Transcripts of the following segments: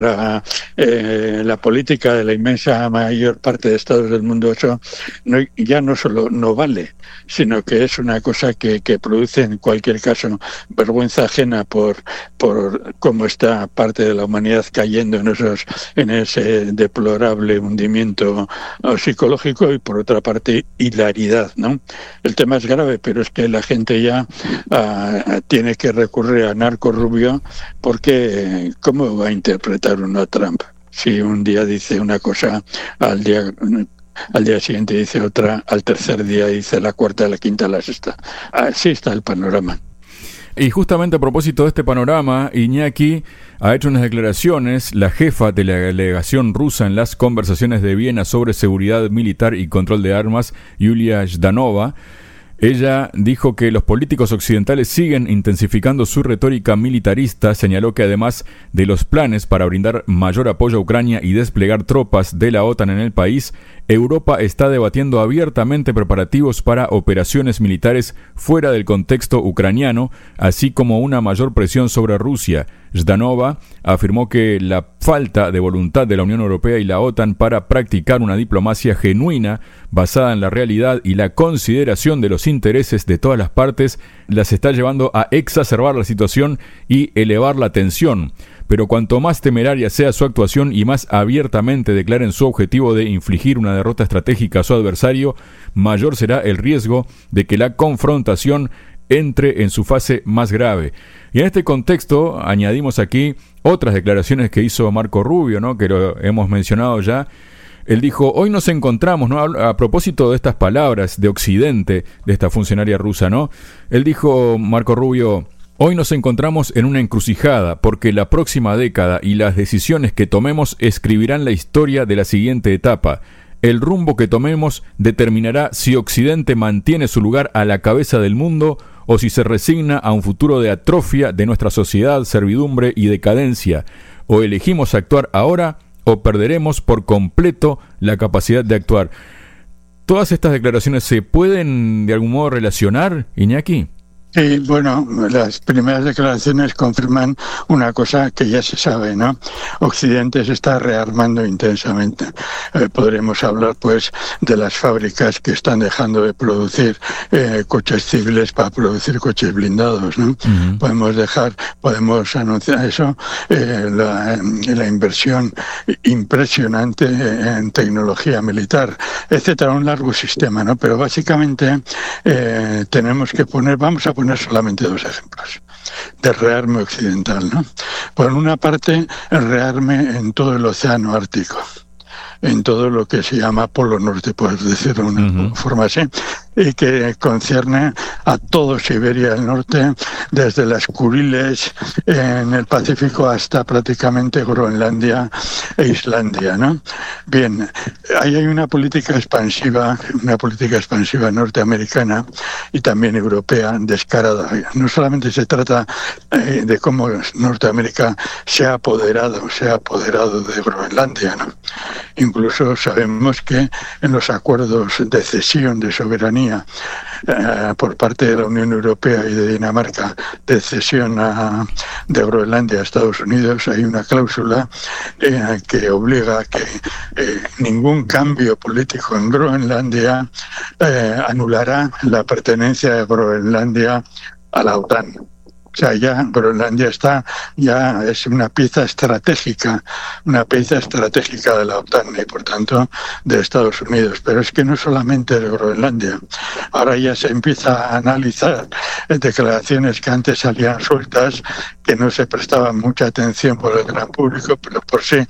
la política de la inmensa mayor parte de estados del mundo, eso ya no solo no vale, sino que es una cosa que produce en cualquier caso vergüenza ajena por cómo está parte de la humanidad cayendo en ese deplorable hundimiento psicológico, y por otra parte hilaridad, ¿no? El tema es grave, pero es que la gente ya tiene que recurrir a Narco Rubio, porque ¿cómo va a interpretar uno a Trump si un día dice una cosa, al día siguiente dice otra, al tercer día dice la cuarta, la quinta, la sexta? Así está el panorama. Y justamente a propósito de este panorama, Iñaki ha hecho unas declaraciones, la jefa de la delegación rusa en las conversaciones de Viena sobre seguridad militar y control de armas, Yulia Zhdanova. Ella dijo que los políticos occidentales siguen intensificando su retórica militarista. Señaló que además de los planes para brindar mayor apoyo a Ucrania y desplegar tropas de la OTAN en el país, Europa está debatiendo abiertamente preparativos para operaciones militares fuera del contexto ucraniano, así como una mayor presión sobre Rusia. Zhdanova afirmó que la falta de voluntad de la Unión Europea y la OTAN para practicar una diplomacia genuina basada en la realidad y la consideración de los intereses de todas las partes las está llevando a exacerbar la situación y elevar la tensión. Pero cuanto más temeraria sea su actuación y más abiertamente declaren su objetivo de infligir una derrota estratégica a su adversario, mayor será el riesgo de que la confrontación entre en su fase más grave. Y en este contexto añadimos aquí otras declaraciones que hizo Marco Rubio, ¿no?, que lo hemos mencionado ya. Él dijo: hoy nos encontramos, ¿no?, a propósito de estas palabras de Occidente, de esta funcionaria rusa, ¿no? Él dijo, Marco Rubio: hoy nos encontramos en una encrucijada, porque la próxima década y las decisiones que tomemos escribirán la historia de la siguiente etapa. El rumbo que tomemos determinará si Occidente mantiene su lugar a la cabeza del mundo o si se resigna a un futuro de atrofia de nuestra sociedad, servidumbre y decadencia. O elegimos actuar ahora o perderemos por completo la capacidad de actuar. ¿Todas estas declaraciones se pueden de algún modo relacionar, Iñaki? Sí, bueno, las primeras declaraciones confirman una cosa que ya se sabe, ¿no? Occidente se está rearmando intensamente. Podremos hablar, pues, de las fábricas que están dejando de producir coches civiles para producir coches blindados, ¿no? Uh-huh. Podemos anunciar eso, la inversión impresionante en tecnología militar, etcétera, un largo sistema, ¿no? Pero básicamente tenemos que vamos a poner solamente dos ejemplos de rearme occidental, ¿no? Por una parte, el rearme en todo el océano Ártico, en todo lo que se llama Polo Norte, por decirlo de una forma así, y que concierne a todo Siberia del Norte, desde las Kuriles en el Pacífico hasta prácticamente Groenlandia e Islandia, ¿no? Bien, ahí hay una política expansiva norteamericana y también europea descarada. No solamente se trata de cómo Norteamérica se ha apoderado de Groenlandia, ¿no? Incluso sabemos que en los acuerdos de cesión de soberanía por parte de la Unión Europea y de Dinamarca de cesión de Groenlandia a Estados Unidos, hay una cláusula que obliga a que ningún cambio político en Groenlandia anulará la pertenencia de Groenlandia a la OTAN. O sea, ya Groenlandia es una pieza estratégica de la OTAN y por tanto de Estados Unidos. Pero es que no solamente de Groenlandia. Ahora ya se empieza a analizar declaraciones que antes salían sueltas, que no se prestaban mucha atención por el gran público, pero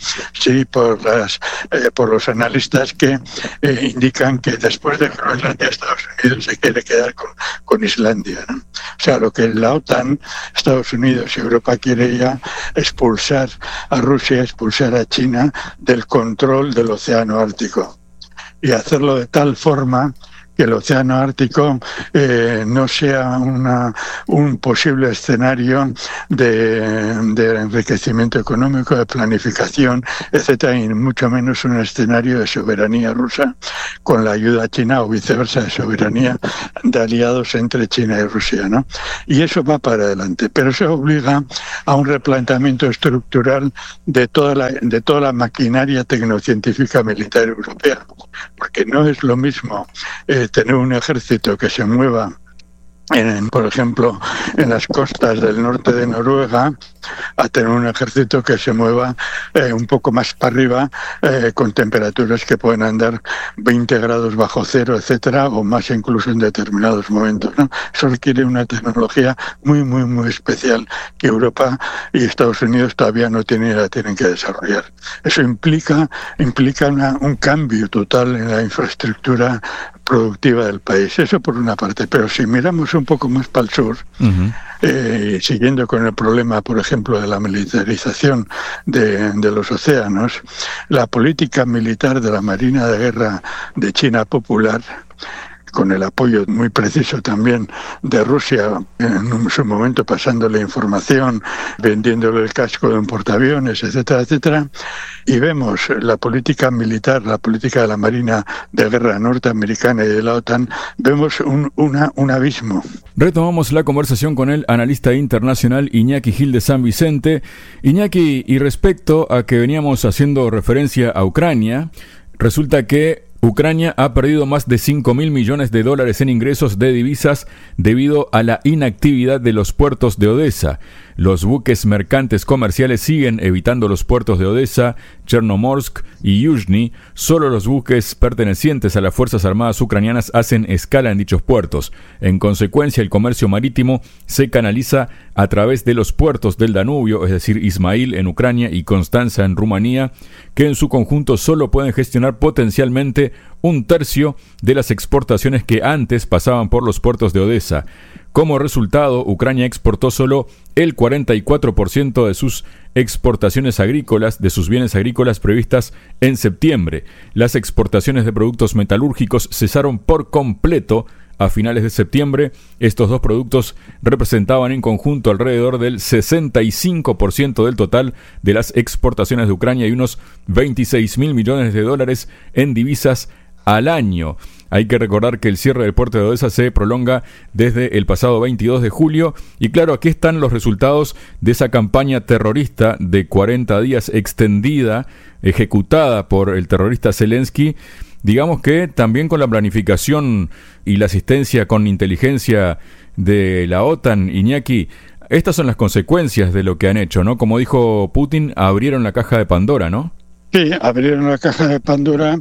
por los analistas que indican que después de Groenlandia Estados Unidos se quiere quedar con Islandia, ¿no? O sea, lo que la OTAN, Estados Unidos y Europa quiere ya expulsar a Rusia, expulsar a China del control del océano Ártico y hacerlo de tal forma que el océano Ártico no sea un posible escenario de enriquecimiento económico, de planificación, etcétera, y mucho menos un escenario de soberanía rusa con la ayuda china o viceversa, de soberanía de aliados entre China y Rusia, ¿no? Y eso va para adelante, pero eso obliga a un replanteamiento estructural de toda la maquinaria tecnocientífica militar europea, porque no es lo mismo tener un ejército que se mueva por ejemplo, en las costas del norte de Noruega, a tener un ejército que se mueva un poco más para arriba, con temperaturas que pueden andar 20 grados bajo cero, etcétera, o más incluso en determinados momentos, ¿no? Eso requiere una tecnología muy, muy, muy especial que Europa y Estados Unidos todavía no tienen y la tienen que desarrollar. Eso implica un cambio total en la infraestructura productiva del país. Eso por una parte. Pero si miramos un poco más para el sur, siguiendo con el problema, por ejemplo, de la militarización de los océanos, la política militar de la Marina de Guerra de China Popular, con el apoyo muy preciso también de Rusia, en su momento pasándole información, vendiéndole el casco de un portaaviones, etcétera, etcétera, y vemos la política militar, la política de la Marina de Guerra norteamericana y de la OTAN, vemos un abismo. Retomamos la conversación con el analista internacional Iñaki Gil de San Vicente. Iñaki, y respecto a que veníamos haciendo referencia a Ucrania, resulta que Ucrania ha perdido más de 5.000 millones de dólares en ingresos de divisas debido a la inactividad de los puertos de Odesa. Los buques mercantes comerciales siguen evitando los puertos de Odesa, Chernomorsk y Yuzhny. Solo los buques pertenecientes a las Fuerzas Armadas ucranianas hacen escala en dichos puertos. En consecuencia, el comercio marítimo se canaliza a través de los puertos del Danubio, es decir, Ismail en Ucrania y Constanza en Rumanía, que en su conjunto solo pueden gestionar potencialmente un tercio de las exportaciones que antes pasaban por los puertos de Odesa. Como resultado, Ucrania exportó solo el 44% de sus exportaciones agrícolas, de sus bienes agrícolas previstas en septiembre. Las exportaciones de productos metalúrgicos cesaron por completo a finales de septiembre. Estos dos productos representaban en conjunto alrededor del 65% del total de las exportaciones de Ucrania y unos 26.000 millones de dólares en divisas al año. Hay que recordar que el cierre del puerto de Odesa se prolonga desde el pasado 22 de julio y claro, aquí están los resultados de esa campaña terrorista de 40 días extendida, ejecutada por el terrorista Zelensky, digamos que también con la planificación y la asistencia con inteligencia de la OTAN. Iñaki, estas son las consecuencias de lo que han hecho, ¿no? Como dijo Putin, abrieron la caja de Pandora, ¿no? Sí, abrieron la caja de Pandora,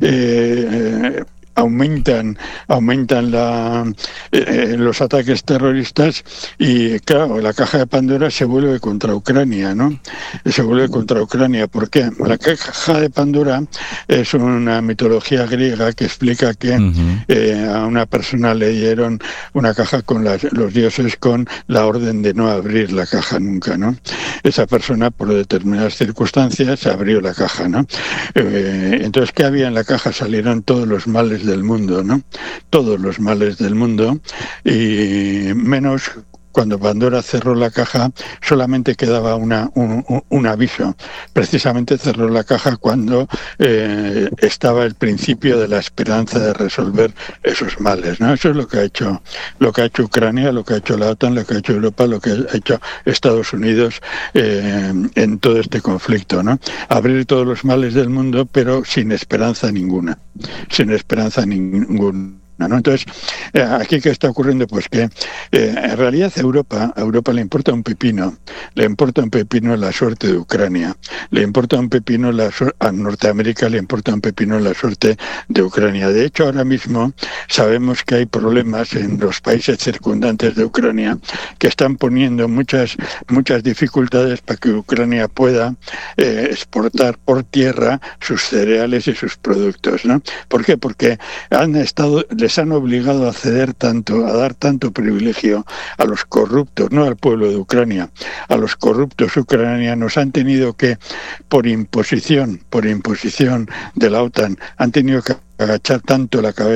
aumentan los ataques terroristas y claro, la caja de Pandora se vuelve contra Ucrania, ¿no? Se vuelve contra Ucrania. ¿Por qué? La caja de Pandora es una mitología griega que explica que a una persona le dieron una caja con los dioses con la orden de no abrir la caja nunca, ¿no? Esa persona, por determinadas circunstancias, abrió la caja, ¿no? Entonces, ¿qué había en la caja? Salieron todos los males del mundo, ¿no? Todos los males del mundo, y menos cuando Pandora cerró la caja, solamente quedaba un aviso. Precisamente cerró la caja cuando estaba el principio de la esperanza de resolver esos males, ¿no? Eso es lo que ha hecho Ucrania, lo que ha hecho la OTAN, lo que ha hecho Europa, lo que ha hecho Estados Unidos en todo este conflicto, ¿no? Abrir todos los males del mundo, pero sin esperanza ninguna. Sin esperanza ninguna, ¿no? Entonces, ¿aquí qué está ocurriendo? Pues que en realidad a Europa le importa un pepino la suerte de Ucrania, le importa un pepino a Norteamérica le importa un pepino la suerte de Ucrania. De hecho, ahora mismo sabemos que hay problemas en los países circundantes de Ucrania que están poniendo muchas dificultades para que Ucrania pueda exportar por tierra sus cereales y sus productos, ¿no? ¿Por qué? Porque les han obligado a dar tanto privilegio a los corruptos, no al pueblo de Ucrania, a los corruptos ucranianos. Han tenido que, por imposición de la OTAN, han tenido que agachar tanto la cabeza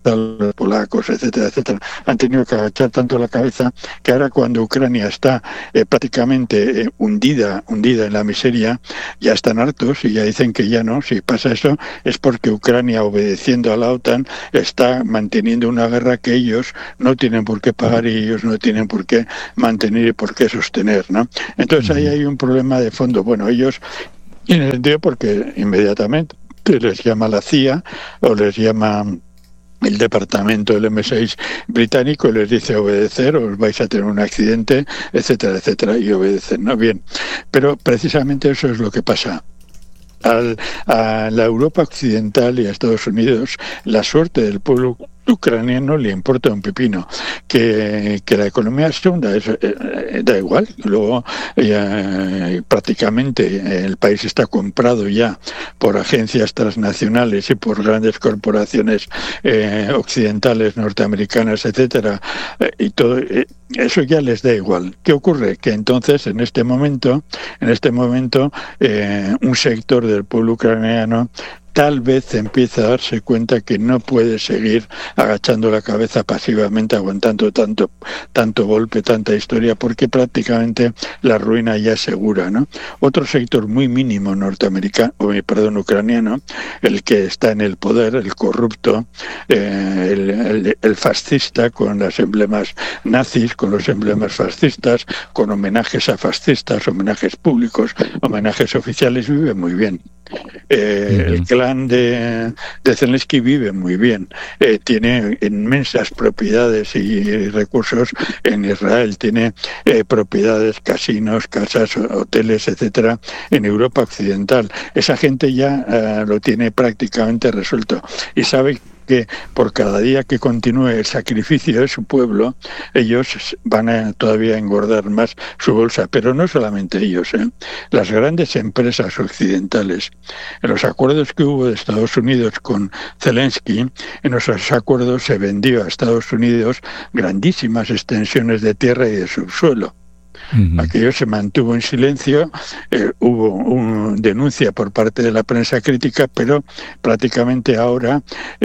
los polacos, etcétera, etcétera, han tenido que agachar tanto la cabeza que ahora cuando Ucrania está prácticamente hundida en la miseria, ya están hartos y ya dicen que ya no, si pasa eso es porque Ucrania, obedeciendo a la OTAN, está manteniendo una guerra que ellos no tienen por qué pagar y ellos no tienen por qué mantener y por qué sostener, ¿no? Entonces ahí hay un problema de fondo. Bueno, ellos, en el sentido porque inmediatamente les llama la CIA o les llama el departamento del M6 británico y les dice obedecer o os vais a tener un accidente, etcétera, etcétera, y obedecen, ¿no? Bien, pero precisamente eso es lo que pasa. A la Europa occidental y a Estados Unidos, la suerte del pueblo ucraniano le importa un pepino. Que la economía se hunda, da igual. Luego prácticamente el país está comprado ya por agencias transnacionales y por grandes corporaciones occidentales, norteamericanas, etcétera, y todo eso ya les da igual. ¿Qué ocurre? Que entonces en este momento un sector del pueblo ucraniano tal vez empieza a darse cuenta que no puede seguir agachando la cabeza pasivamente, aguantando tanto golpe, tanta historia, porque prácticamente la ruina ya es segura, ¿no? Otro sector muy mínimo ucraniano, el que está en el poder, el corrupto, el fascista, con los emblemas nazis, con los emblemas fascistas, con homenajes a fascistas, homenajes públicos, homenajes oficiales, vive muy bien. El clan de Zelensky vive muy bien, tiene inmensas propiedades y recursos en Israel, tiene propiedades, casinos, casas, hoteles, etcétera, en Europa occidental. Esa gente ya lo tiene prácticamente resuelto y sabe que por cada día que continúe el sacrificio de su pueblo, ellos van a todavía engordar más su bolsa, pero no solamente ellos, las grandes empresas occidentales. En los acuerdos que hubo de Estados Unidos con Zelensky, en esos acuerdos se vendió a Estados Unidos grandísimas extensiones de tierra y de subsuelo. Aquello se mantuvo en silencio, hubo una denuncia por parte de la prensa crítica, pero prácticamente ahora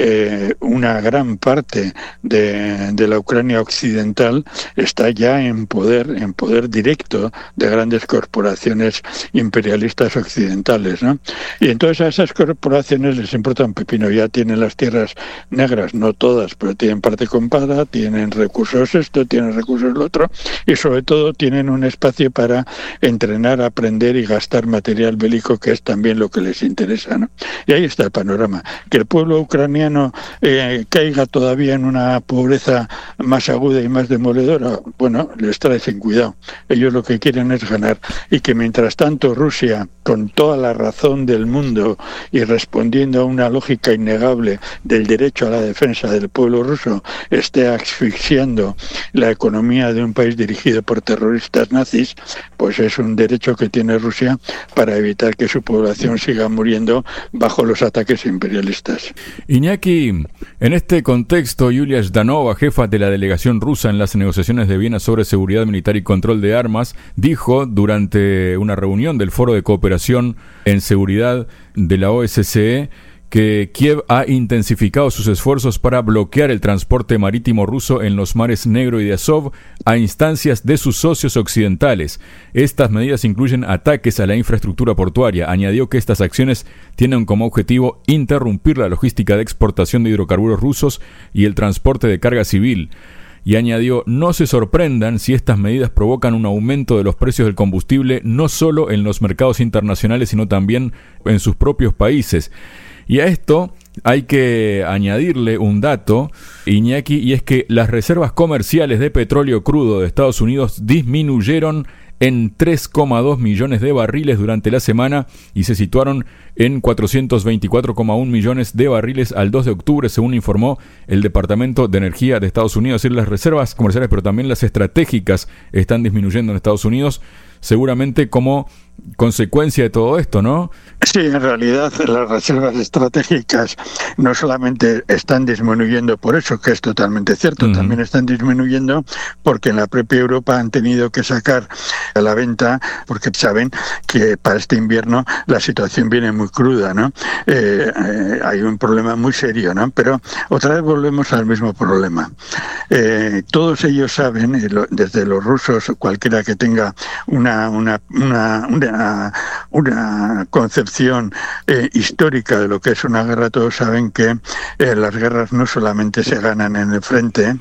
una gran parte de la Ucrania occidental está ya en poder directo de grandes corporaciones imperialistas occidentales, ¿no? Y entonces a esas corporaciones les importa un pepino, ya tienen las tierras negras, no todas, pero tienen parte comprada, tienen recursos esto, tienen recursos lo otro, y sobre todo tienen un espacio para entrenar, aprender y gastar material bélico, que es también lo que les interesa, ¿no? Y ahí está el panorama. Que el pueblo ucraniano caiga todavía en una pobreza más aguda y más demoledora, bueno, les trae sin cuidado. Ellos lo que quieren es ganar. Y que mientras tanto Rusia, con toda la razón del mundo y respondiendo a una lógica innegable del derecho a la defensa del pueblo ruso, esté asfixiando la economía de un país dirigido por terroristas nazis, pues es un derecho que tiene Rusia para evitar que su población siga muriendo bajo los ataques imperialistas. Iñaki, en este contexto, Yulia Zhdanova, jefa de la delegación rusa en las negociaciones de Viena sobre seguridad militar y control de armas, dijo durante una reunión del Foro de Cooperación en Seguridad de la OSCE que Kiev ha intensificado sus esfuerzos para bloquear el transporte marítimo ruso en los mares Negro y de Azov a instancias de sus socios occidentales. Estas medidas incluyen ataques a la infraestructura portuaria. Añadió que estas acciones tienen como objetivo interrumpir la logística de exportación de hidrocarburos rusos y el transporte de carga civil. Y añadió, no se sorprendan si estas medidas provocan un aumento de los precios del combustible no solo en los mercados internacionales, sino también en sus propios países. Y a esto hay que añadirle un dato, Iñaki, y es que las reservas comerciales de petróleo crudo de Estados Unidos disminuyeron en 3,2 millones de barriles durante la semana y se situaron en 424,1 millones de barriles al 2 de octubre, según informó el Departamento de Energía de Estados Unidos. Es decir, las reservas comerciales, pero también las estratégicas, están disminuyendo en Estados Unidos. seguramente como consecuencia de todo esto, ¿no? Sí, en realidad las reservas estratégicas no solamente están disminuyendo por eso, que es totalmente cierto, también están disminuyendo porque en la propia Europa han tenido que sacar a la venta, porque saben que para este invierno la situación viene muy cruda, ¿no? Hay un problema muy serio, ¿no? Pero otra vez volvemos al mismo problema. Todos ellos saben, desde los rusos, cualquiera que tenga una concepción histórica de lo que es una guerra, todos saben que las guerras no solamente se ganan en el frente,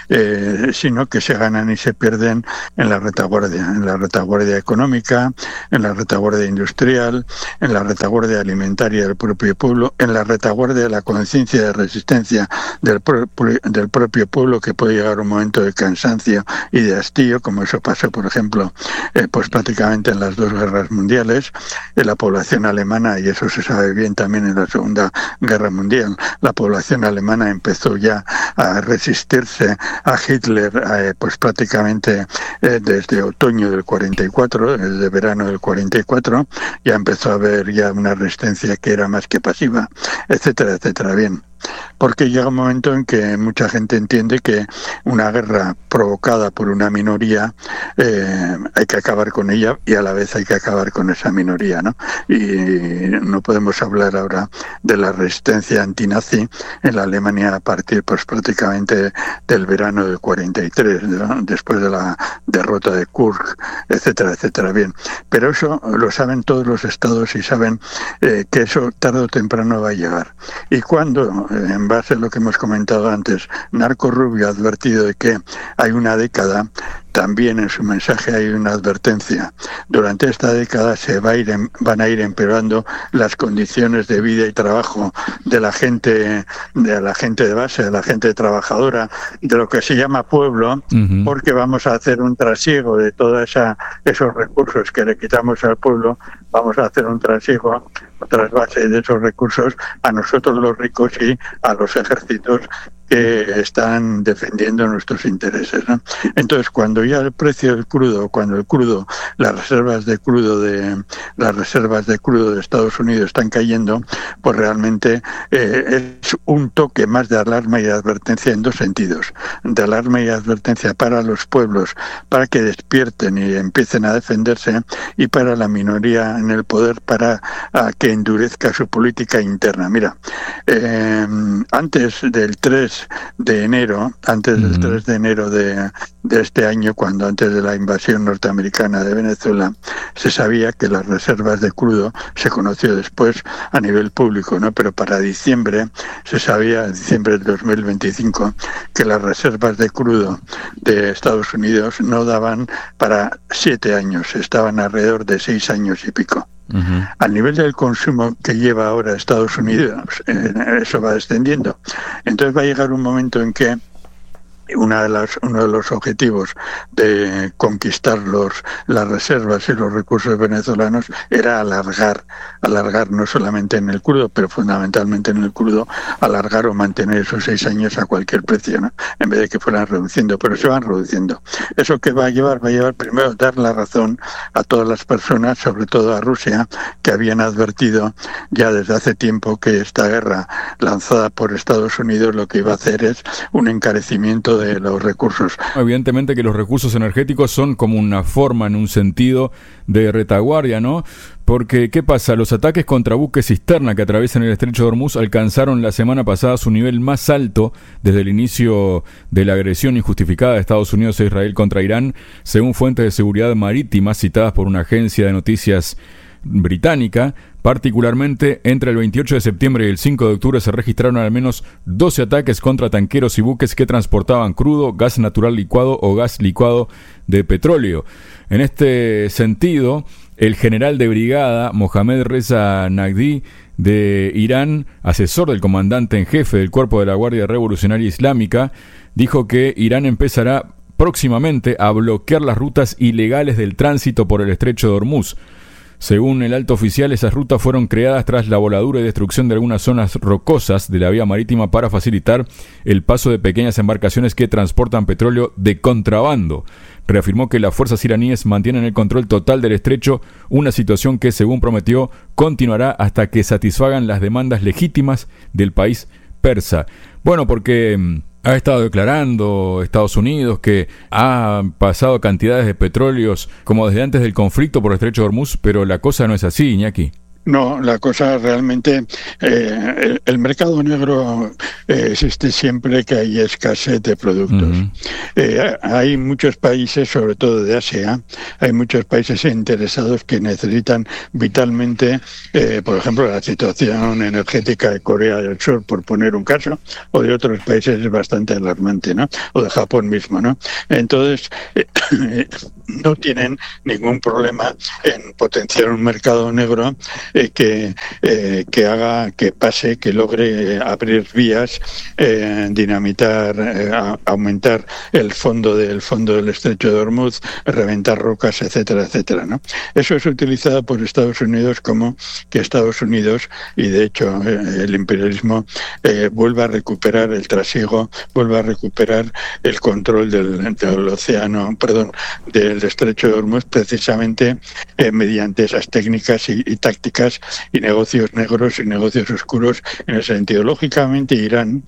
sino que se ganan y se pierden en la retaguardia económica, en la retaguardia industrial, en la retaguardia alimentaria del propio pueblo, en la retaguardia de la conciencia de resistencia del propio pueblo, que puede llegar a un momento de cansancio y de hastío, como eso pasó, por ejemplo, pues prácticamente en las dos guerras mundiales. La población alemana, y eso se sabe bien también en la Segunda Guerra Mundial, la población alemana empezó ya a resistirse a Hitler pues prácticamente desde otoño del 44, desde verano del 44, ya empezó a haber ya una resistencia que era más que pasiva, etcétera, etcétera. Bien. Porque llega un momento en que mucha gente entiende que una guerra provocada por una minoría hay que acabar con ella y a la vez hay que acabar con esa minoría, ¿no? Y no podemos hablar ahora de la resistencia antinazi en la Alemania a partir pues prácticamente del verano del 43, ¿no? Después de la derrota de Kursk, etcétera, etcétera. Bien, pero eso lo saben todos los estados y saben que eso tarde o temprano va a llegar. Y cuando en base a lo que hemos comentado antes, Narco Rubio ha advertido de que hay una década, también en su mensaje hay una advertencia. Durante esta década van a ir empeorando las condiciones de vida y trabajo de la gente de base, de la gente trabajadora, de lo que se llama pueblo, porque vamos a hacer un trasiego de todos esos recursos que le quitamos al pueblo, vamos a hacer un trasiego, trasvase de esos recursos a nosotros los ricos y a los ejércitos que están defendiendo nuestros intereses, ¿no? Entonces, cuando ya el precio del crudo, las reservas de crudo de Estados Unidos están cayendo, pues realmente es un toque más de alarma y advertencia en dos sentidos: de alarma y advertencia para los pueblos, para que despierten y empiecen a defenderse, y para la minoría en el poder, para que endurezca su política interna. Mira, antes del 3 de enero de este año, cuando antes de la invasión norteamericana de Venezuela, se sabía que las reservas de crudo, se conoció después a nivel público, ¿no? Pero para diciembre se sabía, en diciembre del 2025, que las reservas de crudo de Estados Unidos no daban para 7 años, estaban alrededor de 6 años y pico. Al nivel del consumo que lleva ahora Estados Unidos, eso va descendiendo. Entonces va a llegar un momento en que uno de los objetivos de conquistar las reservas y los recursos venezolanos era alargar no solamente en el crudo, pero fundamentalmente en el crudo, alargar o mantener esos 6 años a cualquier precio, ¿no? En vez de que fueran reduciendo, pero se van reduciendo. ¿Eso qué va a llevar? Va a llevar primero dar la razón a todas las personas, sobre todo a Rusia, que habían advertido ya desde hace tiempo que esta guerra lanzada por Estados Unidos lo que iba a hacer es un encarecimiento de los recursos. Evidentemente que los recursos energéticos son como una forma, en un sentido, de retaguardia, ¿no? Porque, ¿qué pasa? Los ataques contra buques cisterna que atraviesan el estrecho de Hormuz alcanzaron la semana pasada su nivel más alto desde el inicio de la agresión injustificada de Estados Unidos e Israel contra Irán, según fuentes de seguridad marítima citadas por una agencia de noticias británica. Particularmente, entre el 28 de septiembre y el 5 de octubre se registraron al menos 12 ataques contra tanqueros y buques que transportaban crudo, gas natural licuado o gas licuado de petróleo. En este sentido, el general de brigada Mohammad Reza Naqvi de Irán, asesor del comandante en jefe del Cuerpo de la Guardia Revolucionaria Islámica, dijo que Irán empezará próximamente a bloquear las rutas ilegales del tránsito por el estrecho de Hormuz. Según el alto oficial, esas rutas fueron creadas tras la voladura y destrucción de algunas zonas rocosas de la vía marítima para facilitar el paso de pequeñas embarcaciones que transportan petróleo de contrabando. reafirmó que las fuerzas iraníes mantienen el control total del estrecho, una situación que, según prometió, continuará hasta que satisfagan las demandas legítimas del país persa. Bueno, porque ha estado declarando Estados Unidos que ha pasado cantidades de petróleos como desde antes del conflicto por el estrecho de Hormuz, pero la cosa no es así, Iñaki. No, la cosa realmente, el mercado negro existe siempre que hay escasez de productos. Hay muchos países, sobre todo de Asia, hay muchos países interesados que necesitan vitalmente, por ejemplo, la situación energética de Corea del Sur, por poner un caso, o de otros países es bastante alarmante, ¿no? O de Japón mismo, ¿no? Entonces, no tienen ningún problema en potenciar un mercado negro que haga, que pase, que logre abrir vías, dinamitar, aumentar el fondo del estrecho de Hormuz, reventar rocas, etcétera, etcétera, ¿no? Eso es utilizado por Estados Unidos como que Estados Unidos, y de hecho el imperialismo, vuelva a recuperar el trasiego, vuelva a recuperar el control del océano, del estrecho de Hormuz, precisamente mediante esas técnicas y tácticas y negocios negros y negocios oscuros. En ese sentido, lógicamente Irán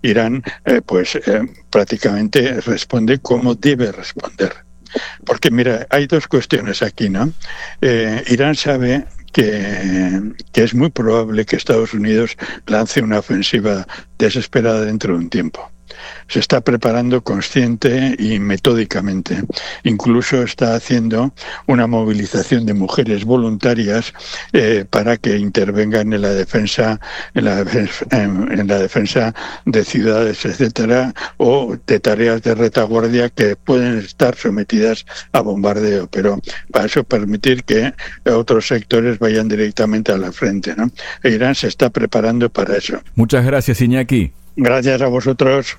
prácticamente responde como debe responder, porque mira, hay dos cuestiones aquí, ¿no? Irán sabe que es muy probable que Estados Unidos lance una ofensiva desesperada dentro de un tiempo. Se está preparando consciente y metódicamente. Incluso está haciendo una movilización de mujeres voluntarias para que intervengan en la defensa, en la defensa de ciudades, etcétera, o de tareas de retaguardia que pueden estar sometidas a bombardeo. Pero para eso permitir que otros sectores vayan directamente a la frente, ¿no? Irán se está preparando para eso. Muchas gracias, Iñaki. Gracias a vosotros.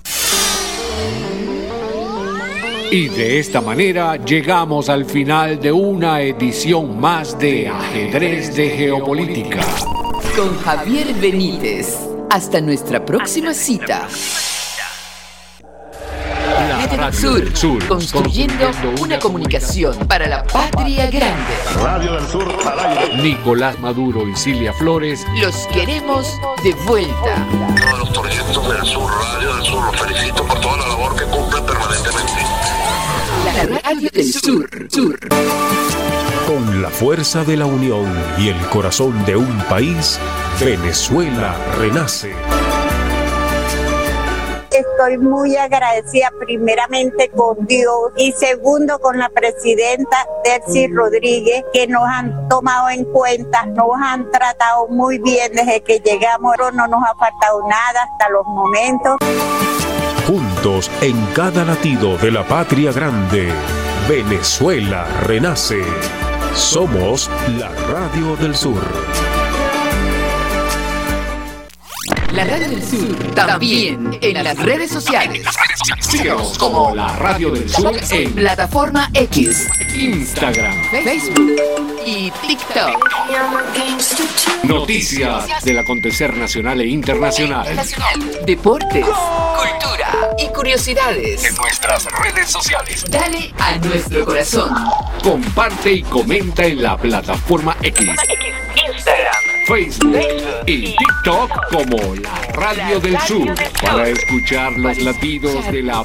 Y de esta manera llegamos al final de una edición más de Ajedrez de Geopolítica. Con Javier Benítez. Hasta nuestra próxima cita. Radio del Sur, construyendo una comunicación para la patria grande. Radio del Sur al aire. Nicolás Maduro y Cilia Flores los queremos de vuelta. Todos los proyectos del Sur, Radio del Sur, los felicito por toda la labor que cumplen permanentemente. La Radio del Sur. Con la fuerza de la unión y el corazón de un país, Venezuela renace. Estoy muy agradecida primeramente con Dios y segundo con la presidenta Delcy Rodríguez, que nos han tomado en cuenta, nos han tratado muy bien desde que llegamos, no nos ha faltado nada hasta los momentos. Juntos en cada latido de la patria grande, Venezuela renace. Somos la Radio del Sur. La Radio del Sur, también en las redes sociales. Síganos como la Radio del Sur en Plataforma X, Instagram, Facebook y TikTok. Noticias del acontecer nacional e internacional. Deportes, cultura y curiosidades. En nuestras redes sociales. Dale a nuestro corazón. Comparte y comenta en la Plataforma X, Instagram, Facebook y TikTok como la Radio del Sur, para escuchar los latidos de la